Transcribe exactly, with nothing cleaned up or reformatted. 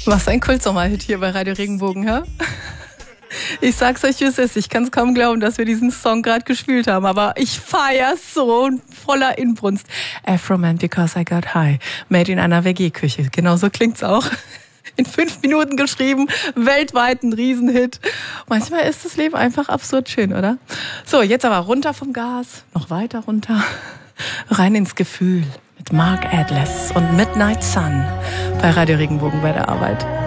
Was ein Kultsommerhit hier bei Radio Regenbogen, hä? Ich sag's euch, wie es ist. Ich kann's kaum glauben, dass wir diesen Song gerade gespielt haben, aber ich feier's so voller Inbrunst. Afroman Because I Got High. Made in einer W G-Küche. Genau so klingt's auch. In fünf Minuten geschrieben, weltweit ein Riesenhit. Manchmal ist das Leben einfach absurd schön, oder? So, jetzt aber runter vom Gas, noch weiter runter, rein ins Gefühl mit Mark Atlas und Midnight Sun bei Radio Regenbogen bei der Arbeit.